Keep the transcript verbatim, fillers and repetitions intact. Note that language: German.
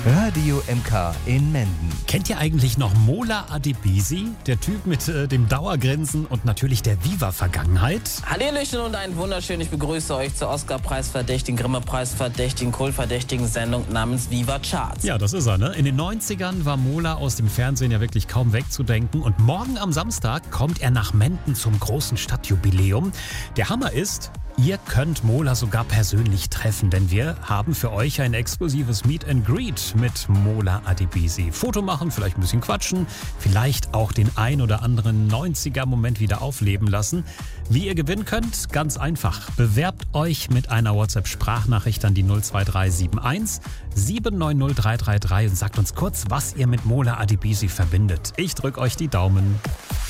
Radio M K in Menden. Kennt ihr eigentlich noch Mola Adebisi? Der Typ mit äh, dem Dauergrinsen und natürlich der Viva-Vergangenheit? Hallöchen und ein wunderschön. Ich begrüße euch zur Oscar-Preis-verdächtigen, Grimme-Preis-verdächtigen, Kohl-verdächtigen Sendung namens Viva Charts. Ja, das ist er, ne? In den neunzigern war Mola aus dem Fernsehen ja wirklich kaum wegzudenken. Und morgen am Samstag kommt er nach Menden zum großen Stadtjubiläum. Der Hammer ist, ihr könnt Mola sogar persönlich treffen, denn wir haben für euch ein exklusives Meet and Greet mit Mola Adebisi. Foto machen, vielleicht ein bisschen quatschen, vielleicht auch den ein oder anderen neunziger-Moment wieder aufleben lassen. Wie ihr gewinnen könnt? Ganz einfach. Bewerbt euch mit einer WhatsApp-Sprachnachricht an die null zwei drei sieben eins sieben neun null drei drei drei und sagt uns kurz, was ihr mit Mola Adebisi verbindet. Ich drücke euch die Daumen.